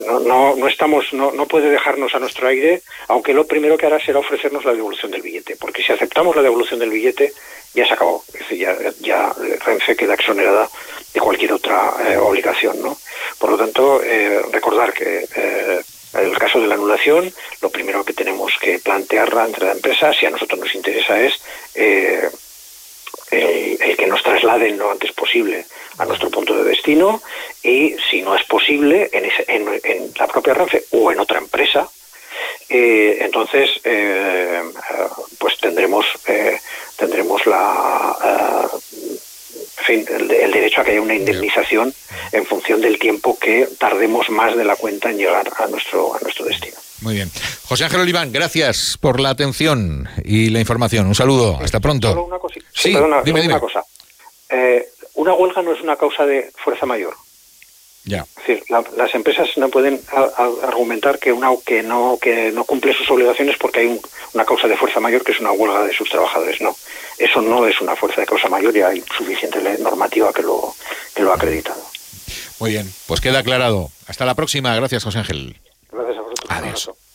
No puede dejarnos a nuestro aire, aunque lo primero que hará será ofrecernos la devolución del billete, porque si aceptamos la devolución del billete, ya se acabó. Es decir, ya Renfe queda exonerada de cualquier otra obligación, ¿no? Por lo tanto, recordar que en el caso de la anulación, lo primero que tenemos que plantearla entre la empresa, si a nosotros nos interesa, es el que nos trasladen lo antes posible a nuestro punto de destino, y si no es posible en la propia Renfe o en otra empresa, entonces pues tendremos el derecho a que haya una indemnización en función del tiempo que tardemos más de la cuenta en llegar a nuestro destino. Muy bien. José Ángel Oliván, gracias por la atención y la información. Un saludo. Hasta pronto. Solo una cosita. Sí, perdona, dime. Una cosa. Una huelga no es una causa de fuerza mayor. Ya. Es decir, las empresas no pueden argumentar que no cumple sus obligaciones porque hay una causa de fuerza mayor, que es una huelga de sus trabajadores. No, eso no es una fuerza de causa mayor, y hay suficiente normativa que lo ha acreditado. Muy bien, pues queda aclarado. Hasta la próxima. Gracias, José Ángel. Gracias a vosotros. Adiós.